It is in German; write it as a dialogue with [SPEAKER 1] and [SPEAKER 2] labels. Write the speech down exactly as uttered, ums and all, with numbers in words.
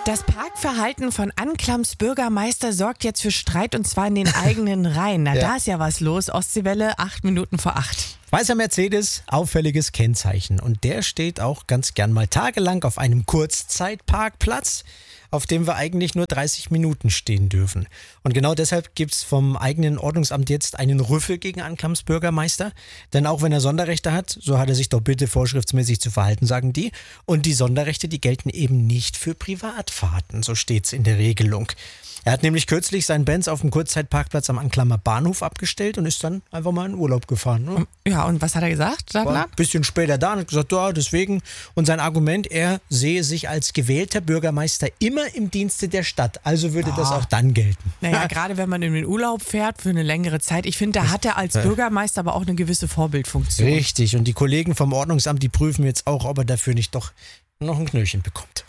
[SPEAKER 1] Das Parkverhalten von Anklamms Bürgermeister sorgt jetzt für Streit und zwar in den eigenen Reihen. Na,
[SPEAKER 2] Ja.
[SPEAKER 1] da ist ja was los. Ostseewelle, acht Minuten vor acht.
[SPEAKER 2] Weißer Mercedes, auffälliges Kennzeichen. Und der steht auch ganz gern mal tagelang auf einem Kurzzeitparkplatz, auf dem wir eigentlich nur dreißig Minuten stehen dürfen. Und genau deshalb gibt's vom eigenen Ordnungsamt jetzt einen Rüffel gegen Anklamms Bürgermeister. Denn auch wenn er Sonderrechte hat, so hat er sich doch bitte vorschriftsmäßig zu verhalten, sagen die. Und die Sonderrechte, die gelten eben nicht für Privatfahrten, so steht's in der Regelung. Er hat nämlich kürzlich seinen Benz auf dem Kurzzeitparkplatz am Anklammer Bahnhof abgestellt und ist dann einfach mal in Urlaub gefahren. Ne?
[SPEAKER 1] Ja, und was hat er gesagt? Sag
[SPEAKER 2] War
[SPEAKER 1] mal.
[SPEAKER 2] ein bisschen später da und hat gesagt, ja, deswegen. Und sein Argument, er sehe sich als gewählter Bürgermeister immer im Dienste der Stadt. Also würde das auch dann gelten.
[SPEAKER 1] Naja, gerade wenn man in den Urlaub fährt für eine längere Zeit. Ich finde, da hat er als Bürgermeister aber auch eine gewisse Vorbildfunktion.
[SPEAKER 2] Richtig. Und die Kollegen vom Ordnungsamt, die prüfen jetzt auch, ob er dafür nicht doch noch ein Knöllchen bekommt.